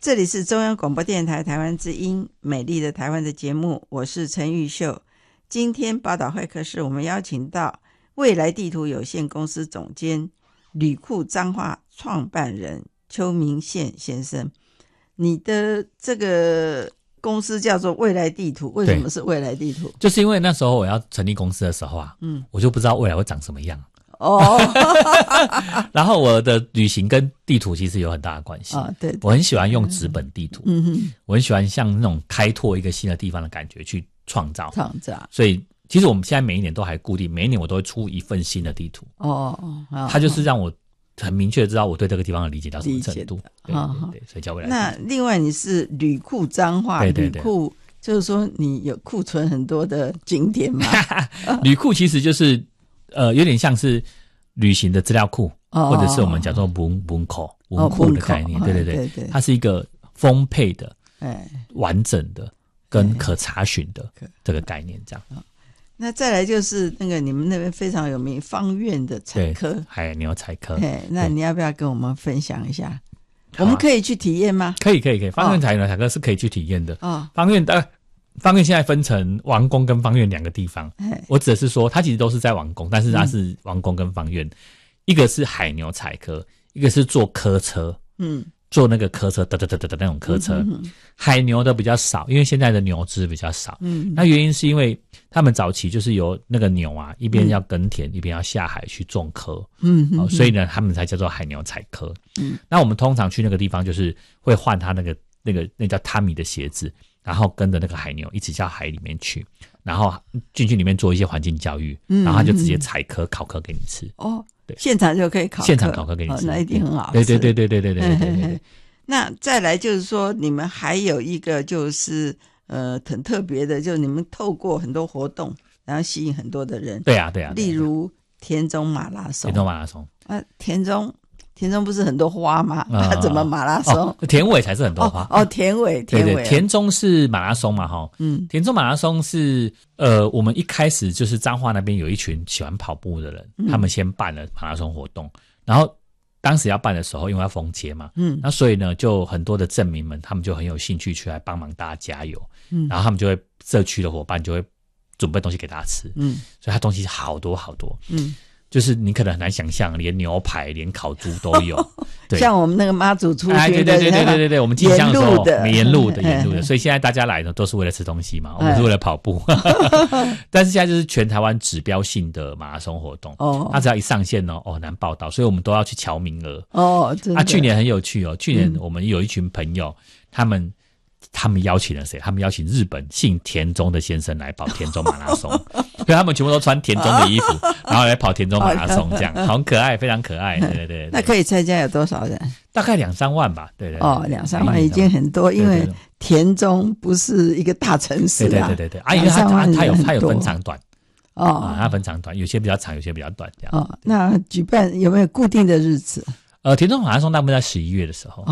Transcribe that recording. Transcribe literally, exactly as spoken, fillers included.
这里是中央广播电台台湾之音美丽的台湾的节目，我是陈玉秀。今天报道会客室我们邀请到未来地图有限公司总监、旅库彰化创办人邱明宪先生。你的这个公司叫做未来地图，为什么是未来地图？ 就是因为那时候我要成立公司的时候啊，嗯，我就不知道未来会长什么样哦。 然后我的旅行跟地图其实有很大的关系。 哦，对对， 我很喜欢用纸本地图，嗯哼，我很喜欢像那种开拓一个新的地方的感觉去创造创造。 所以其实我们现在每一年都还固定，每一年我都会出一份新的地图。 哦，哦它就是让我很明确知道我对这个地方的理解到什么程度。对对对，所以叫未来地图。 那另外你是旅库彰化， 对对对， 旅库就是说你有库存很多的景点嘛？ 旅库其实就是呃有点像是旅行的资料库，哦，或者是我们叫做文文口文库的概念。哦，对对 对, 对, 对，它是一个丰沛的、哎，完整的跟可查询的这个概念，这样。 哦，那再来就是那个你们那边非常有名芳苑的采科， 海牛采科。 那你要不要跟我们分享一下？我们可以去体验吗？ 可以可以可以，芳苑海牛采科是可以去体验的。哦，芳苑的芳苑现在分成王宫跟芳苑两个地方。我指的是说，它其实都是在王宫，但是它是王宫跟芳苑，嗯，一个是海牛采科，一个是坐科车。嗯。坐那个科车，哒哒哒哒哒那种科车，嗯，海牛的比较少，因为现在的牛只比较少。嗯，那原因是因为他们早期就是由那个牛啊，一边要耕田，嗯，一边要下海去种科。嗯，哦，所以呢，他们才叫做海牛采科。嗯，那我们通常去那个地方，就是会换他那个那个那叫汤米的鞋子，然后跟着那个海牛一起到海里面去，然后进去里面做一些环境教育，嗯，然后他就直接采科烤科给你吃。 哦。对，现场就可以烤科， 现场烤科给你吃。 哦，那一定很好吃。 对对对对对对对对对对。 那再来就是说，你们还有一个就是呃很特别的，就是你们透过很多活动，然后吸引很多的人。 对啊对啊。 例如田中马拉松。 田中马拉松。 啊，田中田中不是很多花吗？它，呃、怎么马拉松？ 哦，田尾才是很多花。 哦，哦田尾田尾。 对对，田中是马拉松嘛，哈。嗯。田中马拉松是呃，我们一开始就是彰化那边有一群喜欢跑步的人，嗯，他们先办了马拉松活动，然后当时要办的时候，因为要封街嘛，嗯，那所以呢，就很多的镇民们，他们就很有兴趣去来帮忙大家加油，嗯，然后他们就会社区的伙伴就会准备东西给大家吃，嗯，所以他东西好多好多，嗯。就是你可能很难想象，连牛排、连烤猪都有。对， 像我们那个妈祖出去的， 哎，对对对对对对对，我们进香的时候，沿路的沿路的，所以现在大家来呢都是为了吃东西嘛，我们是为了跑步。但是现在就是全台湾指标性的马拉松活动，哦，它只要一上线呢，哦，难报到，所以我们都要去瞧名额。哦，真的。啊，去年很有趣哦，去年我们有一群朋友，嗯，他们。他们邀请了谁？他们邀请日本姓田中的先生来跑田中马拉松，所以他们全部都穿田中的衣服，然后来跑田中马拉松，这样很可爱，非常可爱。对对 对, 对。 那可以参加有多少人？ 大概两三万吧。对对, 对。 哦，两三万已经很多，因为田中不是一个大城市啊。 对对对对对。啊，因为它它它有它有分长短。哦。啊，它分长短，有些比较长，有些比较短，这样。 哦，那举办有没有固定的日子？ 呃，田中马拉松大部分在十一月的时候。